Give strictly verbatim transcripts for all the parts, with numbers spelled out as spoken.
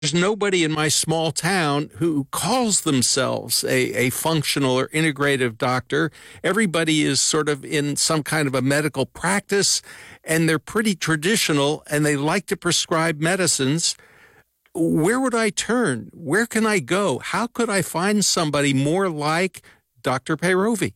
there's nobody in my small town who calls themselves a, a functional or integrative doctor. Everybody is sort of in some kind of a medical practice, and they're pretty traditional, and they like to prescribe medicines. Where would I turn? Where can I go? How could I find somebody more like Doctor Peyrovi?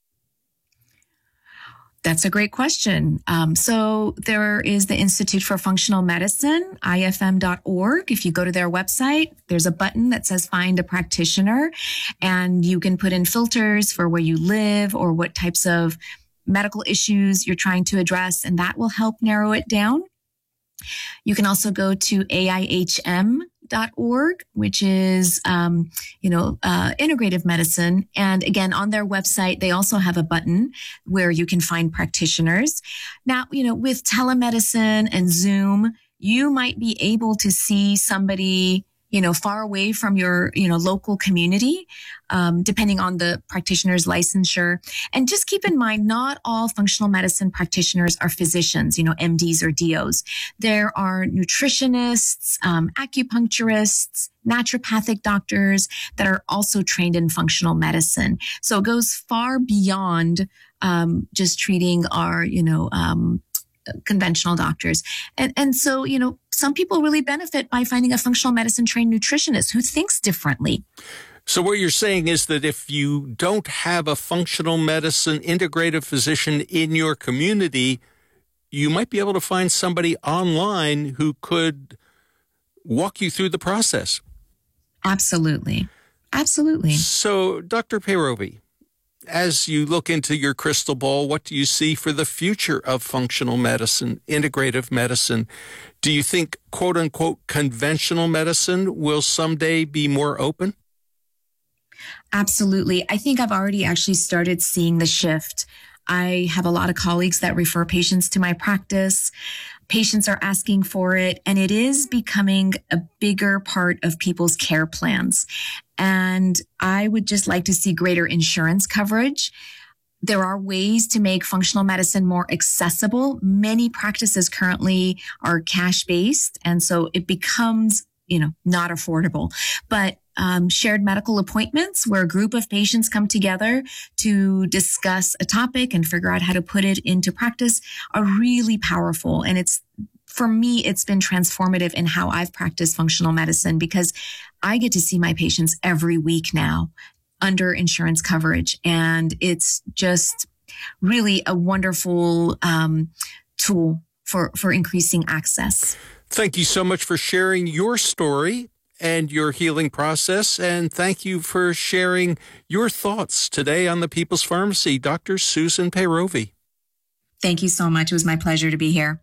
That's a great question. Um, so there is the Institute for Functional Medicine, I F M dot org. If you go to their website, there's a button that says Find a Practitioner, and you can put in filters for where you live or what types of medical issues you're trying to address, and that will help narrow it down. You can also go to A I H M dot org, which is, um, you know, uh, integrative medicine. And again, on their website, they also have a button where you can find practitioners. Now, you know, with telemedicine and Zoom, you might be able to see somebody, you know, far away from your, you know, local community, um, depending on the practitioner's licensure. And just keep in mind, not all functional medicine practitioners are physicians, you know, M Ds or D Os. There are nutritionists, um, acupuncturists, naturopathic doctors that are also trained in functional medicine. So it goes far beyond, um, just treating our, you know, um, conventional doctors. And, and so, you know, some people really benefit by finding a functional medicine trained nutritionist who thinks differently. So what you're saying is that if you don't have a functional medicine integrative physician in your community, you might be able to find somebody online who could walk you through the process. Absolutely. Absolutely. So, Doctor Peyrovi, as you look into your crystal ball, what do you see for the future of functional medicine, integrative medicine? Do you think, quote unquote, conventional medicine will someday be more open? Absolutely. I think I've already actually started seeing the shift. I have a lot of colleagues that refer patients to my practice. Patients are asking for it, and it is becoming a bigger part of people's care plans. And I would just like to see greater insurance coverage. There are ways to make functional medicine more accessible. Many practices currently are cash-based, and so it becomes, you know, not affordable. But um, shared medical appointments where a group of patients come together to discuss a topic and figure out how to put it into practice are really powerful. And it's, for me, it's been transformative in how I've practiced functional medicine because I get to see my patients every week now under insurance coverage. And it's just really a wonderful um, tool for, for increasing access. Thank you so much for sharing your story and your healing process. And thank you for sharing your thoughts today on the People's Pharmacy, Doctor Susan Peyrovi. Thank you so much. It was my pleasure to be here.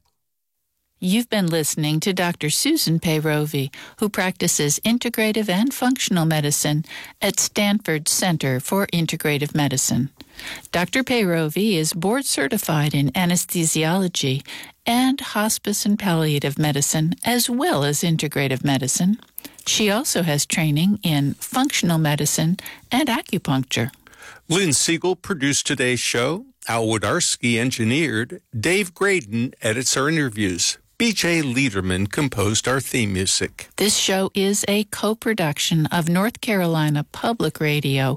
You've been listening to Doctor Susan Peyrovi, who practices integrative and functional medicine at Stanford Center for Integrative Medicine. Doctor Peyrovi is board certified in anesthesiology and hospice and palliative medicine, as well as integrative medicine. She also has training in functional medicine and acupuncture. Lynn Siegel produced today's show. Al Wodarski engineered. Dave Graydon edits our interviews. B J Liederman composed our theme music. This show is a co-production of North Carolina Public Radio,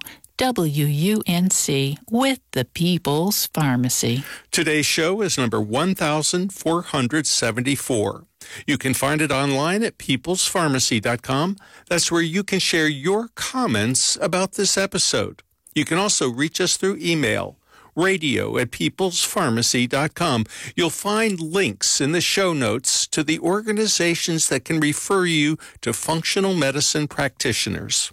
W U N C, with the People's Pharmacy. Today's show is number one thousand four hundred seventy-four. You can find it online at peoples pharmacy dot com. That's where you can share your comments about this episode. You can also reach us through email, radio at peoples pharmacy dot com. You'll find links in the show notes to the organizations that can refer you to functional medicine practitioners.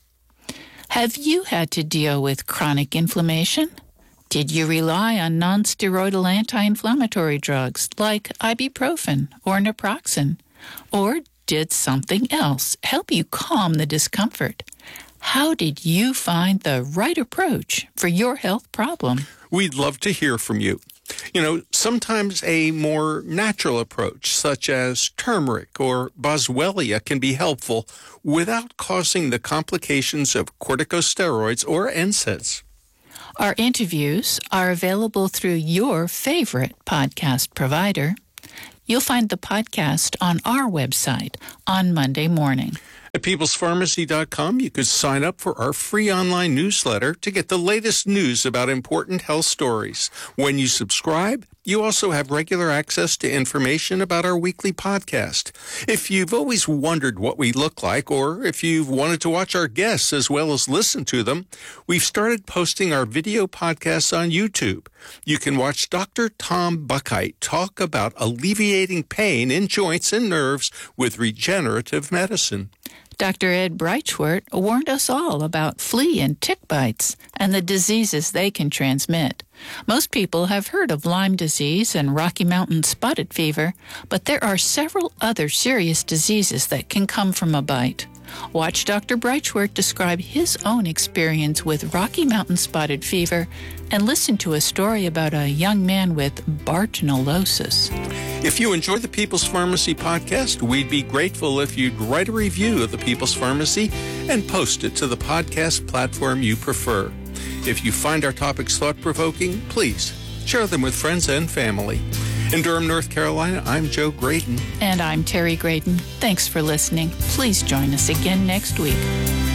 Have you had to deal with chronic inflammation? Did you rely on non-steroidal anti-inflammatory drugs like ibuprofen or naproxen? Or did something else help you calm the discomfort? How did you find the right approach for your health problem? We'd love to hear from you. You know, sometimes a more natural approach, such as turmeric or boswellia, can be helpful without causing the complications of corticosteroids or N SAIDs. Our interviews are available through your favorite podcast provider. You'll find the podcast on our website on Monday morning. At peoples pharmacy dot com, you could sign up for our free online newsletter to get the latest news about important health stories. When you subscribe, you also have regular access to information about our weekly podcast. If you've always wondered what we look like, or if you've wanted to watch our guests as well as listen to them, we've started posting our video podcasts on YouTube. You can watch Doctor Tom Buckheit talk about alleviating pain in joints and nerves with regenerative medicine. Doctor Ed Breitschwert warned us all about flea and tick bites and the diseases they can transmit. Most people have heard of Lyme disease and Rocky Mountain spotted fever, but there are several other serious diseases that can come from a bite. Watch Doctor Breitschwert describe his own experience with Rocky Mountain spotted fever and listen to a story about a young man with Bartonellosis. If you enjoy the People's Pharmacy podcast, we'd be grateful if you'd write a review of the People's Pharmacy and post it to the podcast platform you prefer. If you find our topics thought-provoking, please share them with friends and family. In Durham, North Carolina, I'm Joe Graydon. And I'm Terry Graydon. Thanks for listening. Please join us again next week.